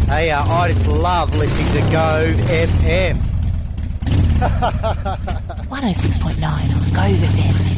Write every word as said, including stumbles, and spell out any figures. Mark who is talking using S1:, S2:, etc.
S1: Hey, uh, I just love listening to Go F M.
S2: one oh six point nine Go F M.